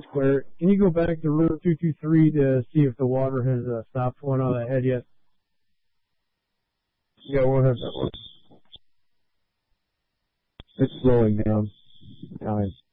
clear. Can you go back to room 223 to see if the water has stopped flowing out of that head yet? Yeah, we'll have that one. It's slowing down. Nice.